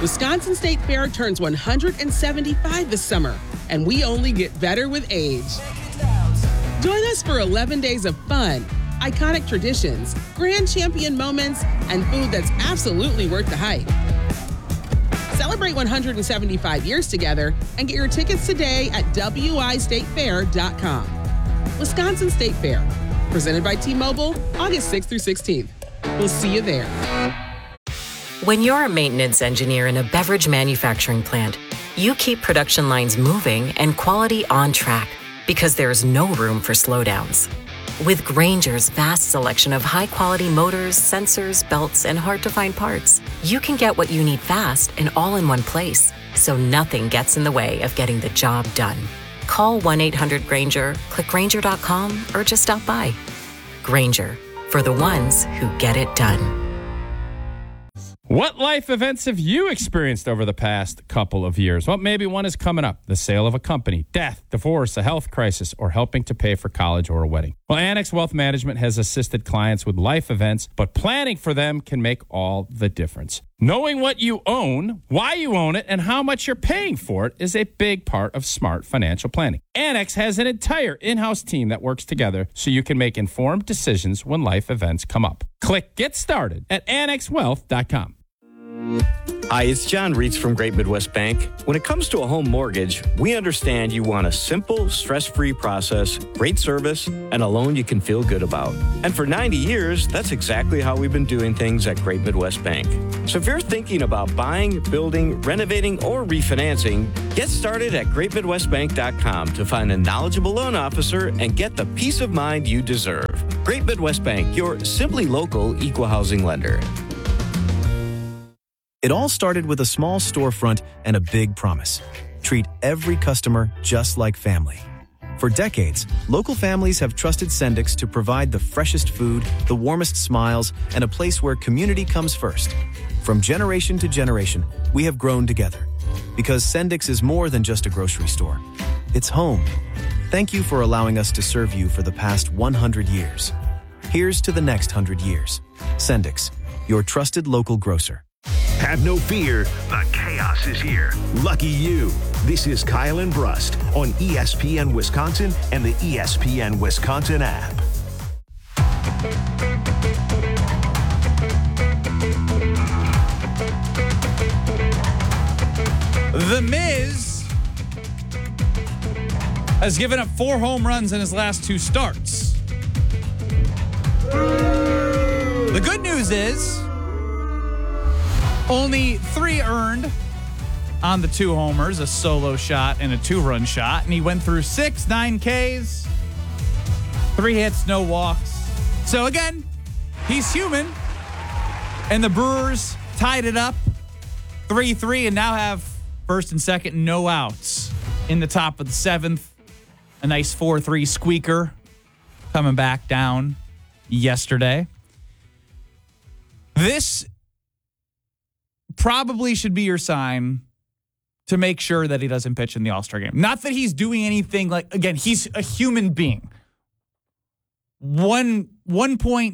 Wisconsin State Fair turns 175 this summer, and we only get better with age. Join us for 11 days of fun, iconic traditions, grand champion moments, and food that's absolutely worth the hype. Celebrate 175 years together and get your tickets today at wistatefair.com. Wisconsin State Fair, presented by T-Mobile, August 6th through 16th. We'll see you there. When you're a maintenance engineer in a beverage manufacturing plant, you keep production lines moving and quality on track because there's no room for slowdowns. With Grainger's vast selection of high-quality motors, sensors, belts, and hard-to-find parts, you can get what you need fast and all in one place, so nothing gets in the way of getting the job done. Call 1-800-GRAINGER, click Grainger.com, or just stop by. Grainger, for the ones who get it done. What life events have you experienced over the past couple of years? Well, maybe one is coming up. The sale of a company, death, divorce, a health crisis, or helping to pay for college or a wedding. Well, Annex Wealth Management has assisted clients with life events, but planning for them can make all the difference. Knowing what you own, why you own it, and how much you're paying for it is a big part of smart financial planning. Annex has an entire in-house team that works together so you can make informed decisions when life events come up. Click Get Started at annexwealth.com. Hi, it's John Reitz from Great Midwest Bank. When it comes to a home mortgage, we understand you want a simple, stress-free process, great service, and a loan you can feel good about. And for 90 years, that's exactly how we've been doing things at Great Midwest Bank. So if you're thinking about buying, building, renovating, or refinancing, get started at greatmidwestbank.com to find a knowledgeable loan officer and get the peace of mind you deserve. Great Midwest Bank, your simply local equal housing lender. It all started with a small storefront and a big promise. Treat every customer just like family. For decades, local families have trusted Sendix to provide the freshest food, the warmest smiles, and a place where community comes first. From generation to generation, we have grown together. Because Sendix is more than just a grocery store. It's home. Thank you for allowing us to serve you for the past 100 years. Here's to the next 100 years. Sendix, your trusted local grocer. Have no fear, the chaos is here. Lucky you. This is Kyle and Brust on ESPN Wisconsin and the ESPN Wisconsin app. The Miz has given up 4 home runs in his last 2 starts. The good news is only 3 earned on the 2 homers, a solo shot and a 2-run shot. And he went through 9 Ks, 3 hits, no walks. So again, he's human. And the Brewers tied it up 3-3 and now have first and second, no outs in the top of the 7th. A nice 4-3 squeaker coming back down yesterday. This probably should be your sign to make sure that he doesn't pitch in the All-Star game. Not that he's doing anything like, again, he's a human being. 1.37,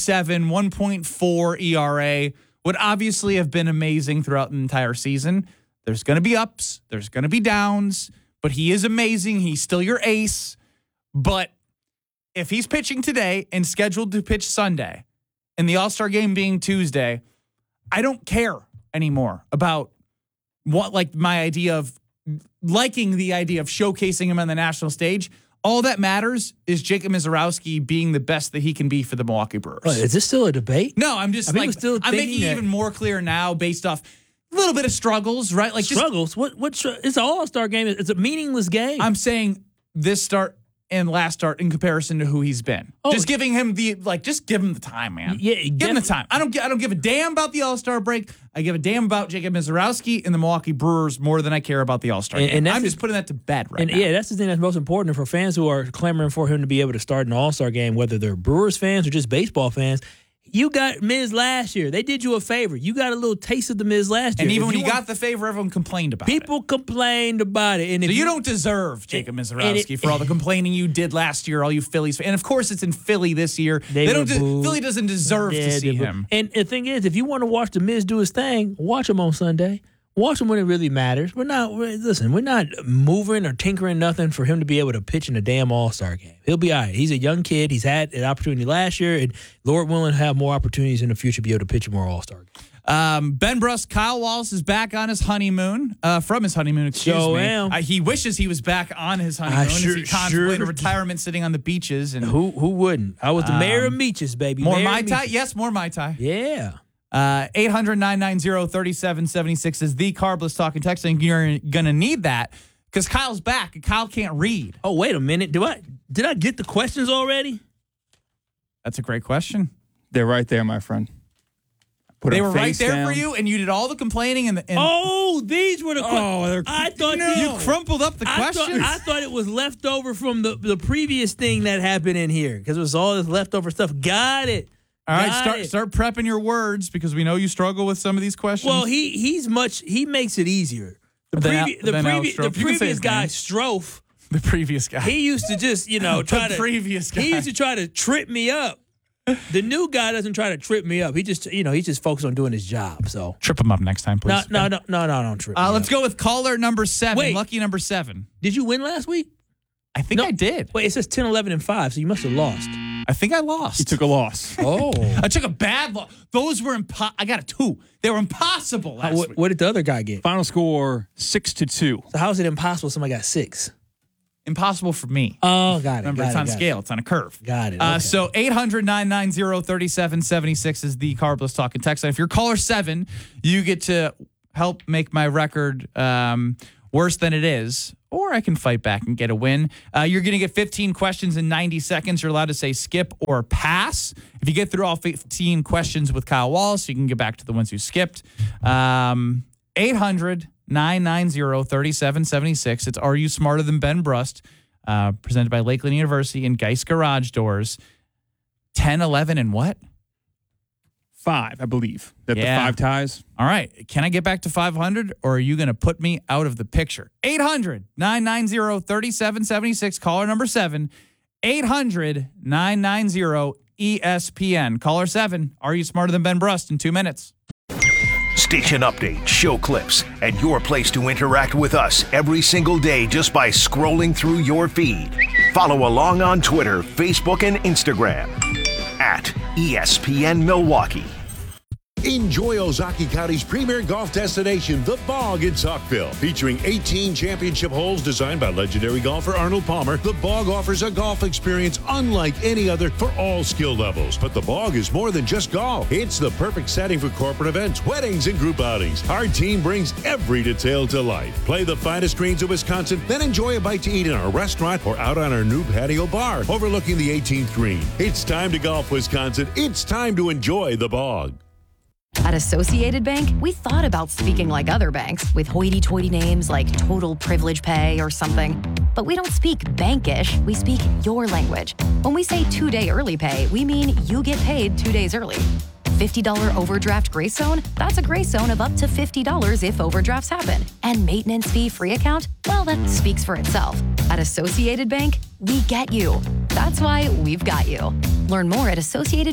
1.4 ERA would obviously have been amazing throughout the entire season. There's going to be ups, there's going to be downs, but he is amazing. He's still your ace. But if he's pitching today and scheduled to pitch Sunday, and the All-Star game being Tuesday, I don't care anymore about what, like, my idea of liking the idea of showcasing him on the national stage. All that matters is Jacob Misiorowski being the best that he can be for the Milwaukee Brewers. Is this still a debate? No, I'm just I'm making it even more clear now based off a little bit of struggles, right? Like struggles. What? It's an All-Star game. It's a meaningless game. I'm saying this start and last start in comparison to who he's been. Just giving him just give him the time, man. Yeah, give him the time. I don't give a damn about the All-Star break. I give a damn about Jacob Misiorowski and the Milwaukee Brewers more than I care about the All-Star game. And I'm just putting that to bed right now. Yeah, that's the thing that's most important for fans who are clamoring for him to be able to start an All-Star game, whether they're Brewers fans or just baseball fans. You got Miz last year. They did you a favor. You got a little taste of the Miz last year. And even when you got the favor, everyone complained about it. People complained about it. And so you don't deserve Jacob Misiorowski for all the complaining you did last year, all you Phillies fans. And, of course, it's in Philly this year. Philly doesn't deserve to see him. And the thing is, if you want to watch the Miz do his thing, watch him on Sunday. Watch him when it really matters. We're not moving or tinkering nothing for him to be able to pitch in a damn All-Star game. He'll be all right. He's a young kid. He's had an opportunity last year, and Lord willing, have more opportunities in the future to be able to pitch in more All-Star games. Ben Brust, Kyle Wallace is back on his honeymoon, from his honeymoon, excuse me. He wishes he was back on his honeymoon as he contemplated retirement sitting on the beaches. And who wouldn't? I was the mayor of Meaches, baby. More Mai Tai? Yes, more Mai Tai. Yeah. 800-990-3776 is the Carbless talking text, and you're going to need that because Kyle's back and Kyle can't read. Oh, wait a minute. Did I get the questions already? That's a great question. They're right there, my friend. They were right there for you, and you did all the complaining. And these were the questions. I thought you crumpled up the questions. I thought it was left over from the previous thing that happened in here because it was all this leftover stuff. Got it. All right, start prepping your words because we know you struggle with some of these questions. Well, he makes it easier. The previous guy, Strofe. The previous guy. He used to just, He used to try to trip me up. The new guy doesn't try to trip me up. He just, he's just focused on doing his job. So trip him up next time, please. No, don't trip me Let's up. go with caller number 7. Wait. Lucky number 7. Did you win last week? I think I did. Wait, it says 10, 11, and 5, so you must have lost. I think I lost. You took a loss. Oh. I took a bad loss. Those were I got a 2. They were impossible last week. What did the other guy get? Final score 6-2. So how is it impossible somebody got 6? Impossible for me. Oh, got it. Remember, it's on scale. It's on a curve. Got it. Okay. So 800-990-3776 is the Carbless talking text. If you're caller 7, you get to help make my record worse than it is, or I can fight back and get a win. You're going to get 15 questions in 90 seconds. You're allowed to say skip or pass. If you get through all 15 questions with Kyle Wallace, you can get back to the ones you skipped. 800-990-3776. It's Are You Smarter Than Ben Brust? Presented by Lakeland University and Geist Garage Doors. 10, 11, and what? 5, I believe. The 5 ties. All right. Can I get back to 500, or are you going to put me out of the picture? 800-990-3776. Caller number 7. 800-990-ESPN. Caller 7. Are You Smarter Than Ben Brust? In 2 minutes. Station updates, show clips, and your place to interact with us every single day just by scrolling through your feed. Follow along on Twitter, Facebook, and Instagram at ESPN Milwaukee. Enjoy Ozaukee County's premier golf destination, The Bog in Saukville. Featuring 18 championship holes designed by legendary golfer Arnold Palmer, The Bog offers a golf experience unlike any other for all skill levels. But The Bog is more than just golf. It's the perfect setting for corporate events, weddings, and group outings. Our team brings every detail to life. Play the finest greens of Wisconsin, then enjoy a bite to eat in our restaurant or out on our new patio bar overlooking the 18th green. It's time to golf, Wisconsin. It's time to enjoy The Bog. At Associated Bank, we thought about speaking like other banks with hoity-toity names like Total Privilege Pay or something. But we don't speak bankish, we speak your language. When we say 2-day early pay, we mean you get paid 2 days early. $50 overdraft grace zone? That's a grace zone of up to $50 if overdrafts happen. And maintenance fee-free account? Well, that speaks for itself. At Associated Bank, we get you. That's why we've got you. Learn more at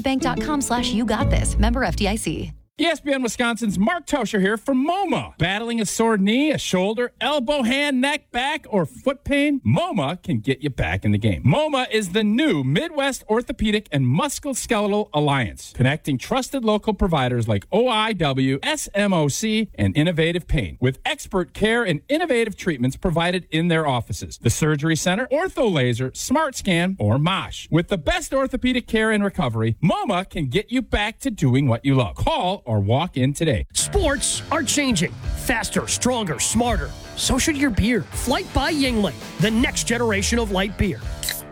associatedbank.com/YouGotThis. Member FDIC. ESPN Wisconsin's Mark Tosher here from MoMA. Battling a sore knee, a shoulder, elbow, hand, neck, back, or foot pain? MoMA can get you back in the game. MoMA is the new Midwest Orthopedic and Musculoskeletal Alliance, connecting trusted local providers like OIW, SMOC, and Innovative Pain, with expert care and innovative treatments provided in their offices. The Surgery Center, Ortho Laser, Smart Scan, or MOSH. With the best orthopedic care and recovery, MoMA can get you back to doing what you love. Call or walk in today. Sports are changing. Faster, stronger, smarter. So should your beer. Flight by Yuengling, the next generation of light beer.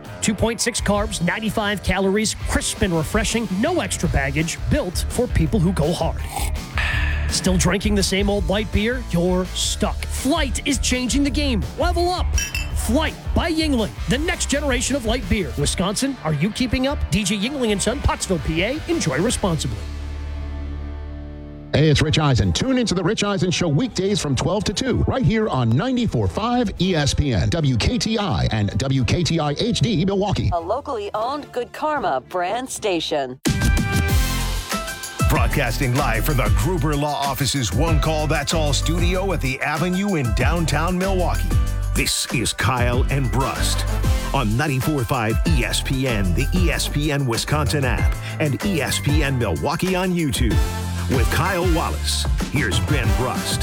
2.6 carbs, 95 calories, crisp and refreshing, no extra baggage, built for people who go hard. Still drinking the same old light beer? You're stuck. Flight is changing the game. Level up. Flight by Yuengling, the next generation of light beer. Wisconsin, are you keeping up? DJ Yuengling & Son, Pottsville, PA. Enjoy responsibly. Hey, it's Rich Eisen. Tune into The Rich Eisen Show weekdays from 12 to 2, right here on 94.5 ESPN, WKTI, and WKTI HD Milwaukee. A locally owned Good Karma brand station. Broadcasting live from the Gruber Law Office's One Call That's All studio at the Avenue in downtown Milwaukee. This is Kyle and Brust on 94.5 ESPN, the ESPN Wisconsin app, and ESPN Milwaukee on YouTube. With Kyle Wallace, here's Ben Brust.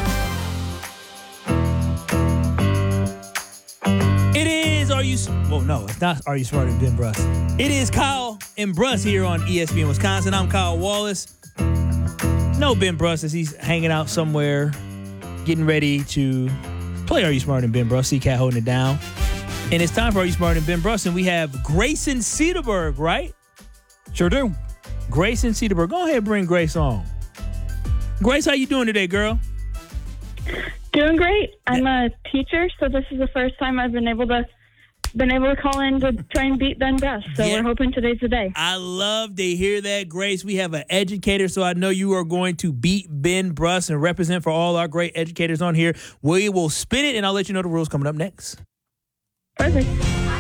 It is it's not Are You Smarter Than Ben Brust? It is Kyle and Brust here on ESPN Wisconsin. I'm Kyle Wallace. No Ben Brust as he's hanging out somewhere, getting ready to play Are You Smarter Than Ben Brust? C-Cat holding it down. And it's time for Are You Smarter Than Ben Brust? And we have Grayson Cedarberg, right? Sure do. Grayson Cedarberg. Go ahead and bring Grace on. Grace, how you doing today, girl? Doing great. I'm a teacher, so this is the first time I've been able to call in to try and beat Ben Brust. So we're hoping today's the day. I love to hear that, Grace. We have an educator, so I know you are going to beat Ben Brust and represent for all our great educators on here. We will spin it, and I'll let you know the rules coming up next. Perfect.